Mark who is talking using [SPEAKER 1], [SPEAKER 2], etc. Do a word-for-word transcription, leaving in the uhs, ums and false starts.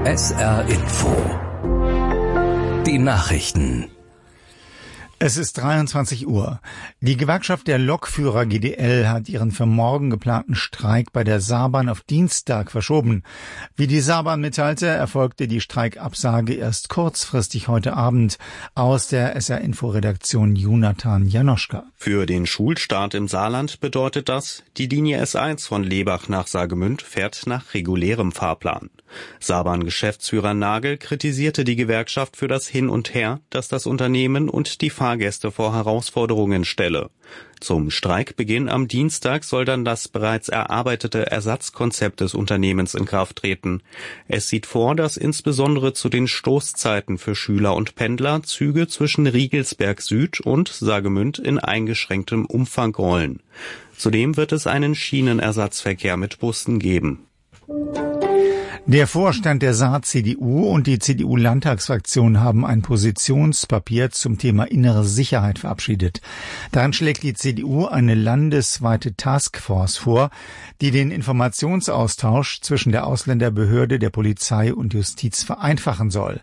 [SPEAKER 1] S R Info. Die Nachrichten.
[SPEAKER 2] Es ist dreiundzwanzig Uhr. Die Gewerkschaft der Lokführer G D L hat ihren für morgen geplanten Streik bei der Saarbahn auf Dienstag verschoben. Wie die Saarbahn mitteilte, erfolgte die Streikabsage erst kurzfristig heute Abend. Aus der S R-Info-Redaktion Jonathan Janoschka.
[SPEAKER 3] Für den Schulstart im Saarland bedeutet das, die Linie S eins von Lebach nach Saargemünd fährt nach regulärem Fahrplan. Saarbahn-Geschäftsführer Nagel kritisierte die Gewerkschaft für das Hin und Her, das das Unternehmen und die Fahrgäste vor Herausforderungen stelle. Zum Streikbeginn am Dienstag soll dann das bereits erarbeitete Ersatzkonzept des Unternehmens in Kraft treten. Es sieht vor, dass insbesondere zu den Stoßzeiten für Schüler und Pendler Züge zwischen Riegelsberg Süd und Saargemünd in eingeschränktem Umfang rollen. Zudem wird es einen Schienenersatzverkehr mit Bussen geben.
[SPEAKER 2] Der Vorstand der Saar-C D U und die C D U-Landtagsfraktion haben ein Positionspapier zum Thema innere Sicherheit verabschiedet. Darin schlägt die C D U eine landesweite Taskforce vor, die den Informationsaustausch zwischen der Ausländerbehörde, der Polizei und Justiz vereinfachen soll.